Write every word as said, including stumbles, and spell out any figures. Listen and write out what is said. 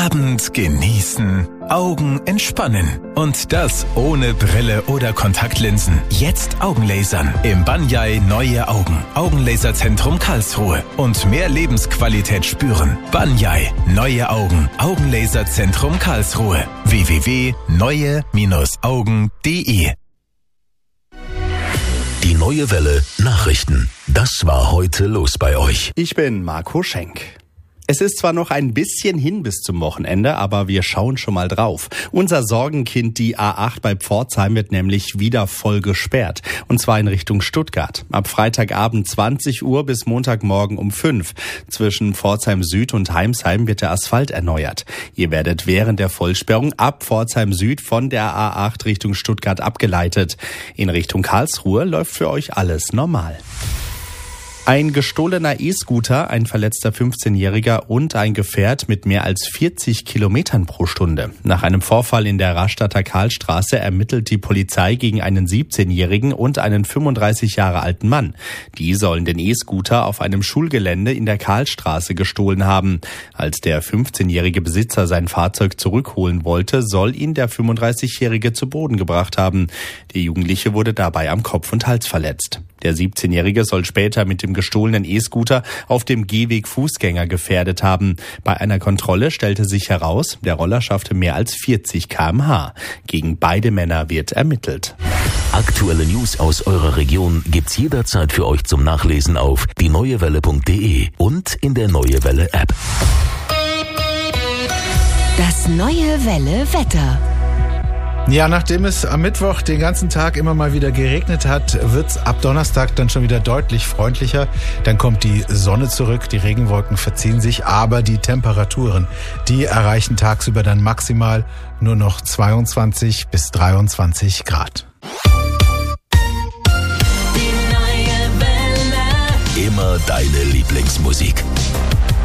Abend genießen, Augen entspannen. Und das ohne Brille oder Kontaktlinsen. Jetzt Augenlasern. Im Banyai Neue Augen. Augenlaserzentrum Karlsruhe. Und mehr Lebensqualität spüren. Banyai Neue Augen. Augenlaserzentrum Karlsruhe. w w w punkt neue Augen punkt de. Die Neue Welle Nachrichten. Das war heute los bei euch. Ich bin Marco Schenk. Es ist zwar noch ein bisschen hin bis zum Wochenende, aber wir schauen schon mal drauf. Unser Sorgenkind, die A acht bei Pforzheim, wird nämlich wieder voll gesperrt. Und zwar in Richtung Stuttgart. Ab Freitagabend zwanzig Uhr bis Montagmorgen um fünf. Zwischen Pforzheim Süd und Heimsheim wird der Asphalt erneuert. Ihr werdet während der Vollsperrung ab Pforzheim Süd von der A acht Richtung Stuttgart abgeleitet. In Richtung Karlsruhe läuft für euch alles normal. Ein gestohlener E-Scooter, ein verletzter fünfzehnjähriger und ein Gefährt mit mehr als vierzig Kilometern pro Stunde. Nach einem Vorfall in der Rastatter Karlstraße ermittelt die Polizei gegen einen siebzehnjährigen und einen fünfunddreißig Jahre alten Mann. Die sollen den E-Scooter auf einem Schulgelände in der Karlstraße gestohlen haben. Als der fünfzehnjährige Besitzer sein Fahrzeug zurückholen wollte, soll ihn der fünfunddreißigjährige zu Boden gebracht haben. Der Jugendliche wurde dabei am Kopf und Hals verletzt. Der siebzehnjährige soll später mit dem gestohlenen E-Scooter auf dem Gehweg Fußgänger gefährdet haben. Bei einer Kontrolle stellte sich heraus, der Roller schaffte mehr als vierzig Kilometer pro Stunde. Gegen beide Männer wird ermittelt. Aktuelle News aus eurer Region gibt's jederzeit für euch zum Nachlesen auf die neue welle punkt de und in der Neue Welle App. Das Neue Welle Wetter. Ja, nachdem es am Mittwoch den ganzen Tag immer mal wieder geregnet hat, wird's ab Donnerstag dann schon wieder deutlich freundlicher. Dann kommt die Sonne zurück, die Regenwolken verziehen sich, aber die Temperaturen, die erreichen tagsüber dann maximal nur noch zweiundzwanzig bis dreiundzwanzig Grad. Immer deine Lieblingsmusik.